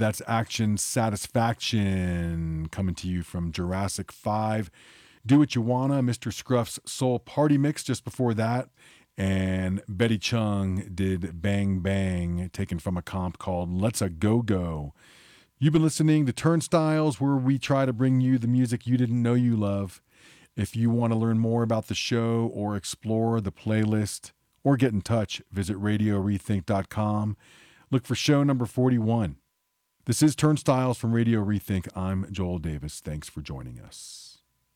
That's Action Satisfaction coming to you from Jurassic 5. Do What You Wanna, Mr. Scruff's Soul Party Mix just before that. And Betty Chung did Bang Bang, taken from a comp called Let's A Go Go. You've been listening to Turnstiles, where we try to bring you the music you didn't know you love. If you want to learn more about the show or explore the playlist or get in touch, visit radiorethink.com. Look for show number 41. This is Turnstiles from Radio Rethink. I'm Joel Davis. Thanks for joining us.